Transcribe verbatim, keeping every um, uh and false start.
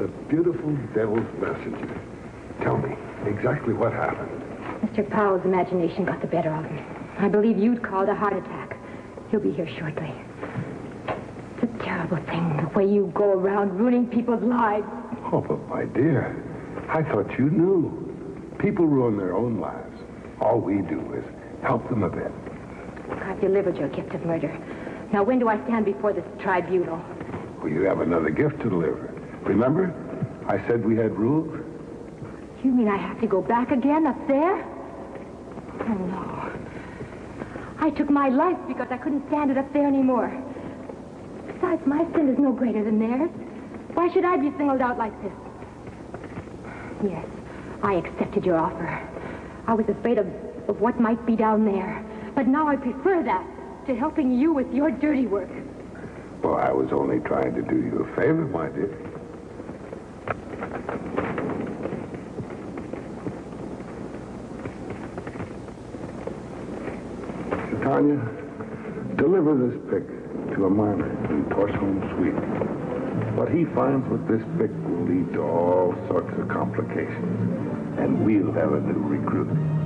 The beautiful devil's messenger. Tell me, exactly what happened? Mister Powell's imagination got the better of him. I believe you'd called a heart attack. He'll be here shortly. It's a terrible thing, the way you go around ruining people's lives. Oh, but my dear, I thought you knew. People ruin their own lives. All we do is help them a bit. I've delivered your gift of murder. Now, when do I stand before this tribunal? Well, you have another gift to deliver. Remember? I said we had rules? You mean I have to go back again up there? Oh, no. I took my life because I couldn't stand it up there anymore. Besides, my sin is no greater than theirs. Why should I be singled out like this? Yes, I accepted your offer. I was afraid of, of what might be down there. But now I prefer that to helping you with your dirty work. Well, I was only trying to do you a favor, my dear. Tanya, deliver this pick to a miner in Torsholm, Sweden. What he finds with this pick will lead to all sorts of complications, and we'll have a new recruit.